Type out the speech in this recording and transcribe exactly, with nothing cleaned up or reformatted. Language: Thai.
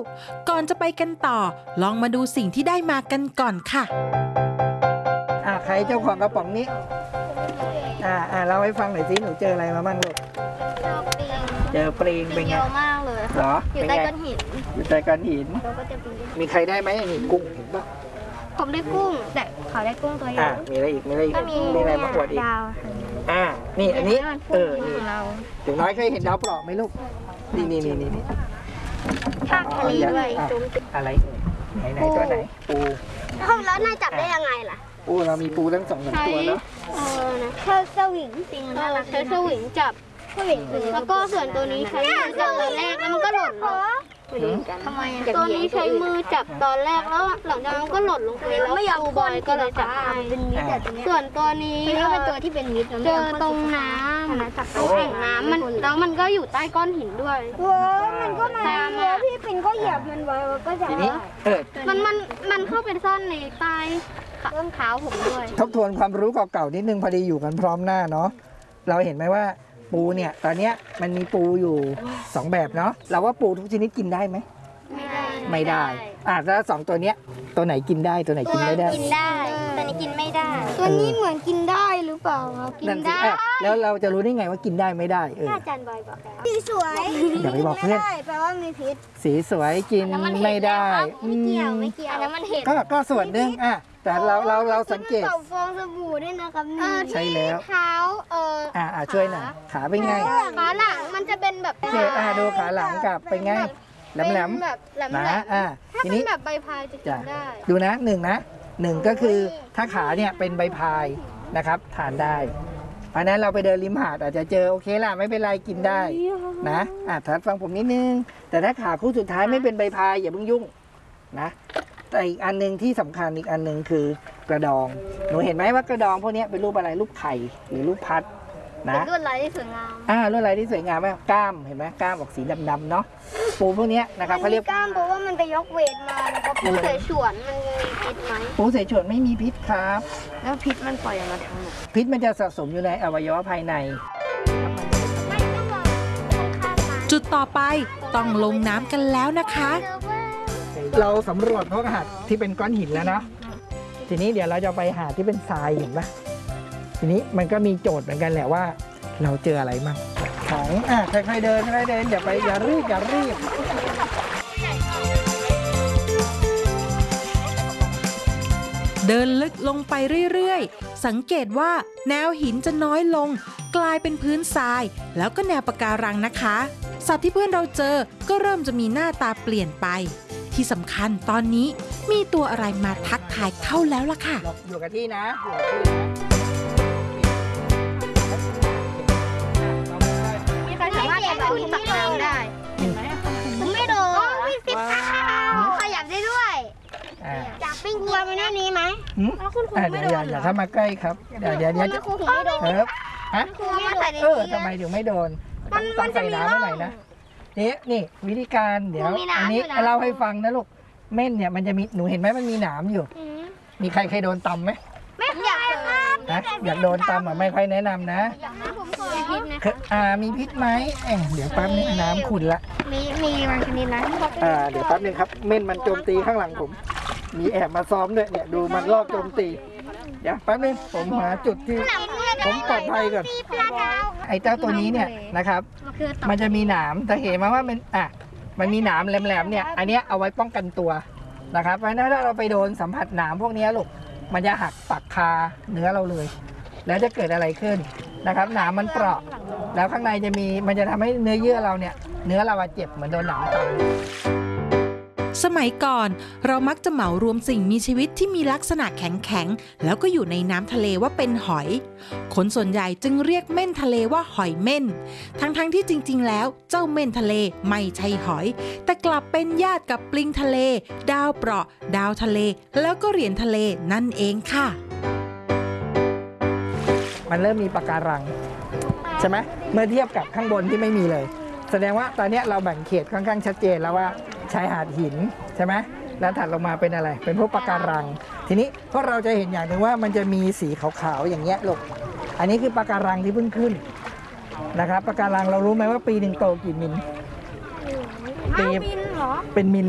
ก่อนจะไปกันต่อลองมาดูสิ่งที่ได้มากันก่อนค่ะอ่าใครเจ้าของกระป๋องนี้อ่าอ่าเราให้ฟังหน่อยสิหนูเจออะไรมาบ้างลูกเจอปลิงเป็นไงเยอะมากเลยเหรออยู่ใต้ก้อนหินอยู่ใต้ก้อนหินมีใครได้ไหมนี่กุ้งเห็นปะผมได้กุ้งแต่เขาได้กุ้งตัวใหญ่อ่ามีอะไรอีกมีอะไรอีกมีอะไรมาอวดอีกอ่านี่อันนี้เออนี่ถึงน้อยเคยเห็นดาวเปราะไหมลูกนี่นี่นี่นี่ภาคทะเลด้วยอะไรไหนไหนตัวไหนปูแล้วนายจับได้ยังไงล่ะปูเรามีปูทั้งสองตัวเนาะเออนะใช้สวิงจริงน่ารักใช้สวิงจับสวิงแล้วก็ส่วนตัวนี้ใช้มือจับตอนแรกแล้วมันก็หล่นลงทำไมตัวนี้ใช้มือจับตอนแรกแล้วหลังจากนั้นก็หล่นลงไปแล้วไม่ยอมบอยก็เลยจับเป็นมิดส่วนตัวนี้ก็เป็นตัวที่เป็นมิดเจอตรงน้ำจับตรงแอ่งน้ำมันแล้วมันก็อยู่ใต้ก้อนหินด้วยเออมันก็มาแล้วพี่ปิ่นก็เหยียบมันไว้ก็จะทีนี้เออมันมันมันเข้าไปซ่อนในใต้ต้นเท้าผมด้วยทบทวนความรู้เก่าๆนิดนึงพอดีอยู่กันพร้อมหน้าเนาะเราเห็นไหมว่าปูเนี่ยตอนนี้มันมีปูอยู่สองแบบเนาะเราว่าปูทุกชนิดกินได้ไหมไม่ได้ไม่ได้อ่ะแล้วสองตัวเนี้ยตัวไหนกินได้ตัวไหนกินไม่ได้กินได้ตัวนี้กินไม่ได้ตัวนี้เหมือนกินได้หรือเปล่าครับกินได้แล้วเราจะรู้ได้ไงว่ากินได้ไม่ได้เอออาจารย์บอยบอกสีสวยอย่าไปบอกเพื่อนแปลว่ามีพิษสีสวยกินไม่ได้ไม่เกี่ยวไม่เกี่ยวแล้วมันเห็นก็ก็ส่วนหนึ่งอ่ะแต่เราเราเราสังเกตฟองสบู่ด้วยนะครับนี่ใช่แล้วเท้าเอออ่าอ่าช่วยหน่อยขาเป็นไงขาหลังมันจะเป็นแบบเจอ่าดูขาหลังกับเป็นไงแหลมแหลมแบบแหลมนะอ่าทีนี้แบบใบพายจะกินได้ดูนะหนึ่งนะหนึ่งก็คือถ้าขาเนี่ยเป็นใบพายนะครับทานได้เพราะนั้นเราไปเดินริมหาดอาจจะเจอโอเคล่ะไม่เป็นไรกินได้นะอ่ะทัดฟังผมนิดนึงแต่ถ้าขาคู่สุดท้ายไม่เป็นใบพายอย่าเพิ่งยุ่งนะแต่อีกอันนึงที่สำคัญอีกอันนึงคือกระดองหนูเห็นไหมว่ากระดองพวกนี้เป็นรูปอะไรรูปไข่หรือรูปพัดนะลวดลายที่สวยงามอ่าลวดลายที่สวยงามไหมกล้ามเห็นไหมกล้ามออกสีดำๆเนาะปูพวกนี้นะครับเขาเรียกกล้ามเพราะว่ามันไปยกเวทมาแล้วปูเสฉวนมันมีพิษไหมปูเสฉวนไม่มีพิษครับแล้วพิษมันปล่อยออกมาทางไหนพิษมันจะสะสมอยู่ในอวัยวะภายในจุดต่อไปต้องลงน้ำกันแล้วนะคะเราสำรวจพวกหาดที่เป็นก้อนหินแล้วนะทีนี้เดี๋ยวเราจะไปหาดที่เป็นทรายเห็นปะทีนี้มันก็มีโจทย์เหมือนกันแหละว่าเราเจออะไรมั่งของอ่ะใครๆเดินใครๆเดินอย่าไปอย่ารีบอย่ารีบเดินลึกลงไปเรื่อยๆสังเกตว่าแนวหินจะน้อยลงกลายเป็นพื้นทรายแล้วก็แนวปะการังนะคะสัตว์ที่เพื่อนเราเจอก็เริ่มจะมีหน้าตาเปลี่ยนไปที่สำคัญตอนนี้มีตัวอะไรมาทักทายเข้าแล้วล่ะค่ะอยู่กับที่นะมีใครสามารถขยับขึ้นตักน้ำได้เห็นไหมไม่โดนมีสิบขยับได้ด้วยจับปิ้งกลัวมันแน่นี้ไหมคุณครูไม่โดนอย่าเข้ามาใกล้ครับเดี๋ยวเดี๋ยวเดี๋ยวจะครูไม่โดนครับฮะเออทำไมถึงไม่โดนต้องใส่น้ำเมื่อไหร่นะนี่นี่วิธีการเดี๋ยวอันนี้เล่าให้ฟังนะลูกเม่นเนี่ยมันจะมีหนูเห็นไหมมันมีหนามอยู่มีใครเคยโดนตำไหมไม่อยากนะอยากโดนตำอ่ะไม่ค่อยแนะนำนะอ่ามีพิษไหมเอ๊ะเดี๋ยวแป๊บนึงน้ำขุ่นละมีมีบางชนิดนะอ่าเดี๋ยวแป๊บนึงครับเม่นมันโจมตีข้างหลังผมมีแอบมาซ้อมด้วยเนี่ยดูมันลอบโจมตีเดี๋ยวแป๊บนึงผมหาจุดที่ผมปลอดภัยก่อนไอ้เจ้าตัวนี้เนี่ยนะครับมันจะมีหนามแต่เห็นมาว่ามันอ่ะมันมีหนามแหลมๆเนี่ยอันนี้เอาไว้ป้องกันตัวนะครับเพราะฉะนั้นถ้าเราไปโดนสัมผัสหนามพวกนี้ลูกมันจะหักปักคาเนื้อเราเลยแล้วจะเกิดอะไรขึ้นนะครับหนามมันเปราะแล้วข้างในจะมีมันจะทำให้เนื้อเยื่อเราเนี่ยเนื้อเราเจ็บเหมือนโดนหนามตำสมัยก่อนเรามักจะเหมารวมสิ่งมีชีวิตที่มีลักษณะแข็งๆแล้วก็อยู่ในน้ำทะเลว่าเป็นหอยคนส่วนใหญ่จึงเรียกเม่นทะเลว่าหอยเม่นทั้งๆที่จริงๆแล้วเจ้าเม่นทะเลไม่ใช่หอยแต่กลับเป็นญาติกับปลิงทะเลดาวเปราะดาวทะเลแล้วก็เหรียญทะเลนั่นเองค่ะมันเริ่มมีปะการังใช่ไหมเมื่อเทียบกับข้างบนที่ไม่มีเลยแสดงว่าตอนนี้เราแบ่งเขตค่อนข้างชัดเจนแล้วว่าชายหาดหินใช่ไหมแล้วถัดลงมาเป็นอะไรเป็นพวกปะการังทีนี้พวกเราจะเห็นอย่างหนึ่งว่ามันจะมีสีขาวๆอย่างเงี้ยลูกอันนี้คือปะการังที่เพิ่งขึ้นนะครับปะการังเรารู้ไหมว่าปีหนึ่งโตกี่มิลปีเป็นมิล